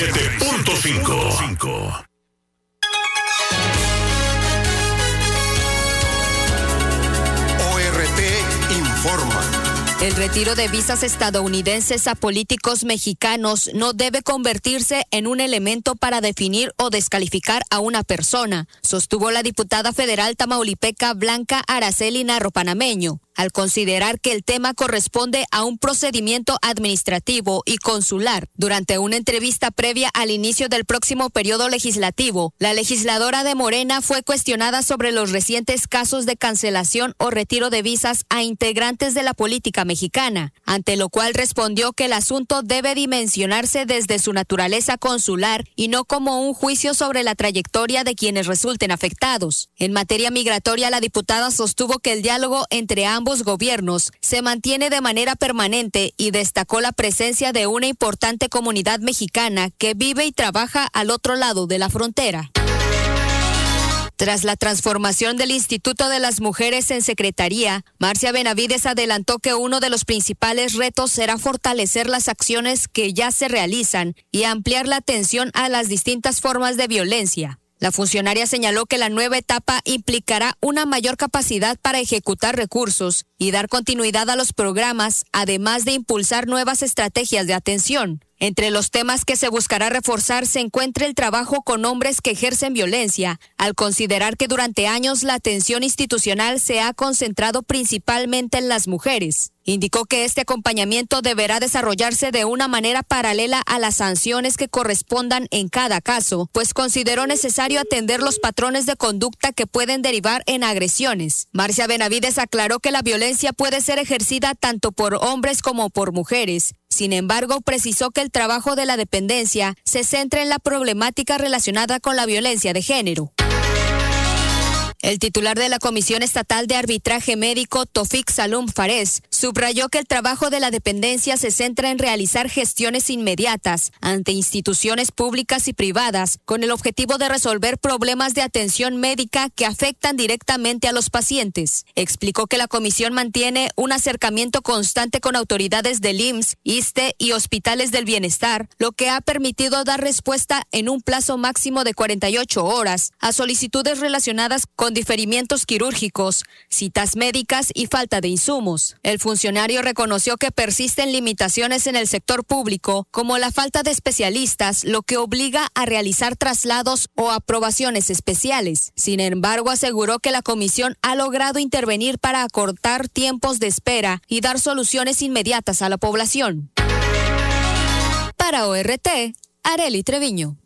97.5. ORT informa. El retiro de visas estadounidenses a políticos mexicanos no debe convertirse en un elemento para definir o descalificar a una persona, sostuvo la diputada federal tamaulipeca Blanca Araceli Narro Panameño, al considerar que el tema corresponde a un procedimiento administrativo y consular. Durante una entrevista previa al inicio del próximo periodo legislativo, la legisladora de Morena fue cuestionada sobre los recientes casos de cancelación o retiro de visas a integrantes de la política mexicana, ante lo cual respondió que el asunto debe dimensionarse desde su naturaleza consular y no como un juicio sobre la trayectoria de quienes resulten afectados. En materia migratoria, la diputada sostuvo que el diálogo entre ambos gobiernos se mantiene de manera permanente y destacó la presencia de una importante comunidad mexicana que vive y trabaja al otro lado de la frontera. Tras la transformación del Instituto de las Mujeres en Secretaría, Marcia Benavides adelantó que uno de los principales retos será fortalecer las acciones que ya se realizan y ampliar la atención a las distintas formas de violencia. La funcionaria señaló que la nueva etapa implicará una mayor capacidad para ejecutar recursos y dar continuidad a los programas, además de impulsar nuevas estrategias de atención. Entre los temas que se buscará reforzar se encuentra el trabajo con hombres que ejercen violencia, al considerar que durante años la atención institucional se ha concentrado principalmente en las mujeres. Indicó que este acompañamiento deberá desarrollarse de una manera paralela a las sanciones que correspondan en cada caso, pues consideró necesario atender los patrones de conducta que pueden derivar en agresiones. Marcia Benavides aclaró que la violencia puede ser ejercida tanto por hombres como por mujeres. Sin embargo, precisó que el trabajo de la dependencia se centra en la problemática relacionada con la violencia de género. El titular de la Comisión Estatal de Arbitraje Médico, Tofik Salum Fares, subrayó que el trabajo de la dependencia se centra en realizar gestiones inmediatas ante instituciones públicas y privadas con el objetivo de resolver problemas de atención médica que afectan directamente a los pacientes. Explicó que la comisión mantiene un acercamiento constante con autoridades del IMSS, ISSSTE y hospitales del bienestar, lo que ha permitido dar respuesta en un plazo máximo de 48 horas a solicitudes relacionadas con diferimientos quirúrgicos, citas médicas y falta de insumos. El funcionario reconoció que persisten limitaciones en el sector público, como la falta de especialistas, lo que obliga a realizar traslados o aprobaciones especiales. Sin embargo, aseguró que la comisión ha logrado intervenir para acortar tiempos de espera y dar soluciones inmediatas a la población. Para ORT, Arely Treviño.